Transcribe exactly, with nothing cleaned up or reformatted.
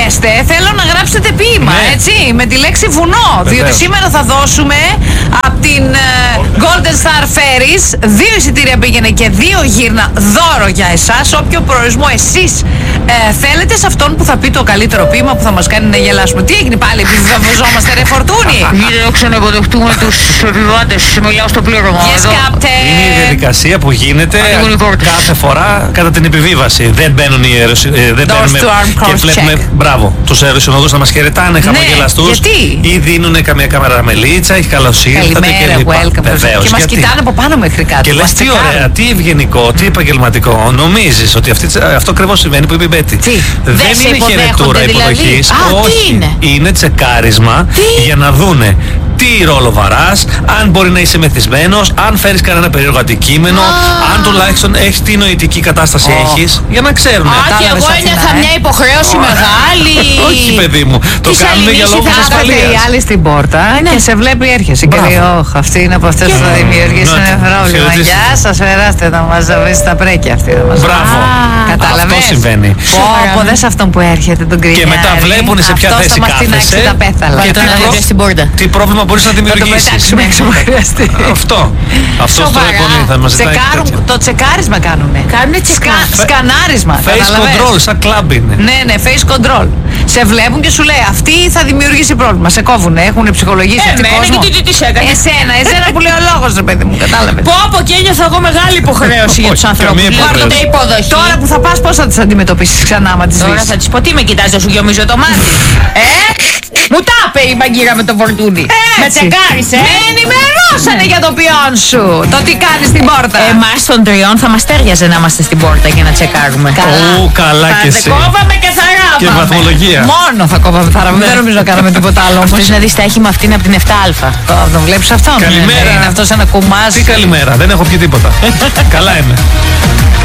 καλέστε, θέλω να γράψετε ποίημα, ναι. έτσι, με τη λέξη βουνό. Βεβαίως. Διότι σήμερα θα δώσουμε από την uh, Golden Star Ferries δύο εισιτήρια πήγαινε και δύο γύρνα δώρο για εσάς. Όποιο προορισμό εσείς ε, θέλετε, σε αυτόν που θα πει το καλύτερο ποίημα που θα μας κάνει να γελάσουμε. Τι έγινε πάλι, επειδή βαβοζόμαστε, ρε Φορτούνη? Γύρω να υποδεχτούμε τους επιβάτες. Μιλάω στο πλήρωμα. Yes, Captain. Είναι η διαδικασία που γίνεται κάθε φορά κατά την επιβίβαση. Δεν μπαίνουν οι αεροσυ... δεν μπαίνουμε και βλέπουμε, check. Μπράβο, τους αεροσυνοδούς να μας χαιρετάνε, χαμογελαστούς. Ναι, ή δίνουν καμία κάμερα μελίτσα, έχει καλώς ήρθατε κλπ. Βεβαίως. Και μας γιατί... κοιτάνε από πάνω μέχρι κάτω. Και λες τι ωραία, τι ευγενικό, τι επαγγελματικό. Νομίζεις ότι αυτή, αυτό ακριβώς συμβαίνει που είπε η Μπέτη. Τι? Δεν, δεν είναι χαιρετούρα δηλαδή υποδοχής. Όχι, είναι? είναι τσεκάρισμα τι? για να δούνε τι ρόλο βαράς, αν μπορεί να είσαι μεθυσμένος, αν φέρεις κανένα περίεργο αντικείμενο, ah. αν τουλάχιστον έχεις τι νοητική κατάσταση oh. έχεις, για να ξέρουν. Α, και εγώ ένιωθα μια υποχρέωση oh. μεγάλη. Όχι, παιδί μου, το κάνουμε για λόγους ασφαλείας. Η άλλη στην πόρτα ναι. και σε βλέπει, έρχεσαι και λέει, όχ, αυτή είναι από αυτές που θα δημιουργήσουν πρόβλημα. Γεια σας, περάστε να μας δείτε τα πρέκια αυτή. Μπράβο, αυτό συμβαίνει. Πω, δες αυτόν που έρχεται, τον κρίνει. Και μετά βλέπουν σε ποια θέση κάθεσαι και τι πρόβλημα μπορείς να δημιουργήσεις. Αυτό. Αυτό τρώει πολύ. Θα μας ζητάει τέτοια. Το τσεκάρισμα κάνουνε. Κάνουνε σκανάρισμα. Face control, σαν κλαμπ είναι. Ναι, ναι, face control. Σε βλέπουν και σου λέει αυτή θα δημιουργήσει πρόβλημα. Σε κόβουνε, έχουν ψυχολογήσει αυτή κόσμο. Και τι έκανε. Εσένα, εσένα που λέει ο λόγος, ρε παιδί μου, κατάλαβες. Πω, πω και ένιωθα εγώ μεγάλη υποχρέωση για τους ανθρώπους. Πάρτε υποδοχή. Τώρα που θα πας, πώς θα τις αντιμετωπίσεις ξανά, άμα τις δεις? Τώρα θα τις πω, τι με κοιτάζει, σου γεμίζω το μάτι. Ε, μου τα είπε η μαγκύρα με το Φορτούνι. Με τσεκάρισε. Με ενημερώσανε για το ποιόν σου. Το τι κάνεις στην πόρτα. Εμάς των τριών θα μας τέριαζε να είμαστε στην πόρτα για να τσεκάρουμε. Καλά. Ου, καλά και εσύ. Θα κόβαμε και θα ράβαμε. Και βαθμολογία. Μόνο θα κόβαμε, θα ράβαμε. Δεν νομίζω να κάναμε τίποτα άλλο. Αυτός να δεις τα έχει με αυτήν από την επτά α. Το βλέπεις αυτόν? Καλημέρα. Είναι αυτός ένα κουμάζι. Τι καλημέρα, δεν έχω πει τίποτα. Καλά είμαι.